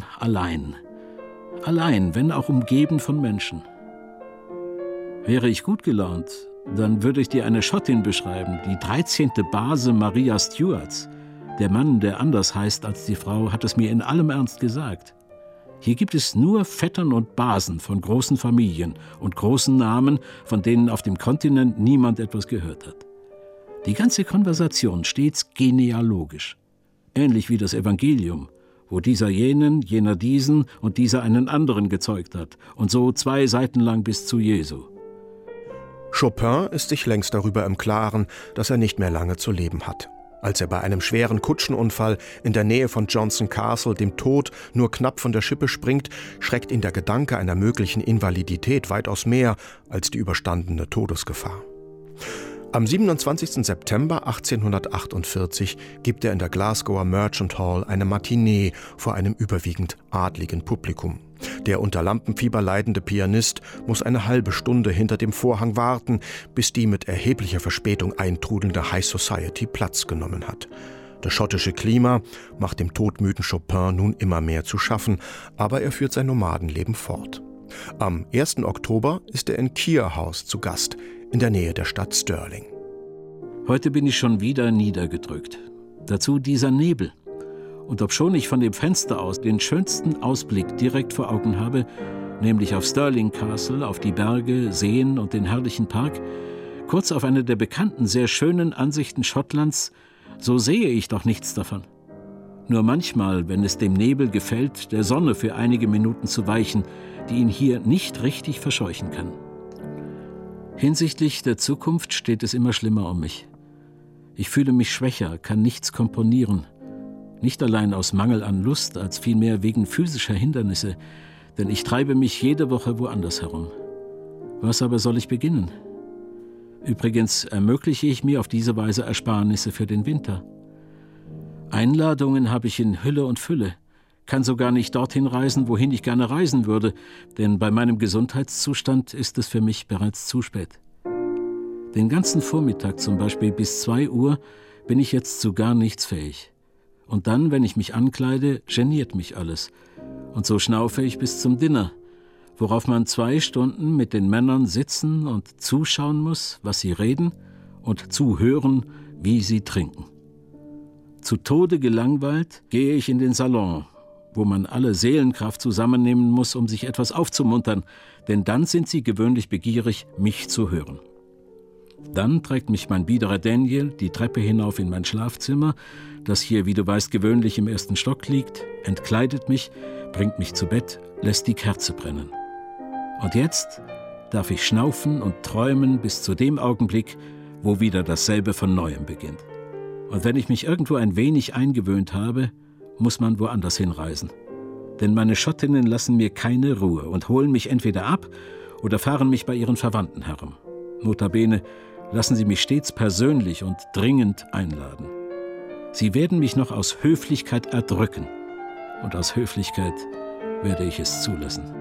einsam, allein. Allein, wenn auch umgeben von Menschen. Wäre ich gut gelaunt, dann würde ich dir eine Schottin beschreiben, die 13. Base Maria Stuarts. Der Mann, der anders heißt als die Frau, hat es mir in allem Ernst gesagt. Hier gibt es nur Vettern und Basen von großen Familien und großen Namen, von denen auf dem Kontinent niemand etwas gehört hat. Die ganze Konversation stets genealogisch. Ähnlich wie das Evangelium, wo dieser jenen, jener diesen und dieser einen anderen gezeugt hat. Und so 2 Seiten lang bis zu Jesu. Chopin ist sich längst darüber im Klaren, dass er nicht mehr lange zu leben hat. Als er bei einem schweren Kutschenunfall in der Nähe von Johnson Castle dem Tod nur knapp von der Schippe springt, schreckt ihn der Gedanke einer möglichen Invalidität weitaus mehr als die überstandene Todesgefahr. Am 27. September 1848 gibt er in der Glasgower Merchant Hall eine Matinee vor einem überwiegend adligen Publikum. Der unter Lampenfieber leidende Pianist muss eine halbe Stunde hinter dem Vorhang warten, bis die mit erheblicher Verspätung eintrudelnde High Society Platz genommen hat. Das schottische Klima macht dem todmüden Chopin nun immer mehr zu schaffen, aber er führt sein Nomadenleben fort. Am 1. Oktober ist er in Keir House zu Gast, in der Nähe der Stadt Stirling. Heute bin ich schon wieder niedergedrückt. Dazu dieser Nebel. Und obschon ich von dem Fenster aus den schönsten Ausblick direkt vor Augen habe, nämlich auf Stirling Castle, auf die Berge, Seen und den herrlichen Park, kurz auf eine der bekannten, sehr schönen Ansichten Schottlands, so sehe ich doch nichts davon. Nur manchmal, wenn es dem Nebel gefällt, der Sonne für einige Minuten zu weichen, die ihn hier nicht richtig verscheuchen kann. Hinsichtlich der Zukunft steht es immer schlimmer um mich. Ich fühle mich schwächer, kann nichts komponieren. Nicht allein aus Mangel an Lust, als vielmehr wegen physischer Hindernisse, denn ich treibe mich jede Woche woanders herum. Was aber soll ich beginnen? Übrigens ermögliche ich mir auf diese Weise Ersparnisse für den Winter. Einladungen habe ich in Hülle und Fülle, kann sogar nicht dorthin reisen, wohin ich gerne reisen würde, denn bei meinem Gesundheitszustand ist es für mich bereits zu spät. Den ganzen Vormittag zum Beispiel bis 2 Uhr bin ich jetzt zu gar nichts fähig. Und dann, wenn ich mich ankleide, geniert mich alles. Und so schnaufe ich bis zum Dinner, worauf man 2 Stunden mit den Männern sitzen und zuschauen muss, was sie reden, und zuhören, wie sie trinken. Zu Tode gelangweilt gehe ich in den Salon, wo man alle Seelenkraft zusammennehmen muss, um sich etwas aufzumuntern, denn dann sind sie gewöhnlich begierig, mich zu hören. Dann trägt mich mein biederer Daniel die Treppe hinauf in mein Schlafzimmer, das hier, wie du weißt, gewöhnlich im 1. Stock liegt, entkleidet mich, bringt mich zu Bett, lässt die Kerze brennen. Und jetzt darf ich schnaufen und träumen bis zu dem Augenblick, wo wieder dasselbe von Neuem beginnt. Und wenn ich mich irgendwo ein wenig eingewöhnt habe, muss man woanders hinreisen. Denn meine Schottinnen lassen mir keine Ruhe und holen mich entweder ab oder fahren mich bei ihren Verwandten herum. Notabene lassen sie mich stets persönlich und dringend einladen. Sie werden mich noch aus Höflichkeit erdrücken. Und aus Höflichkeit werde ich es zulassen.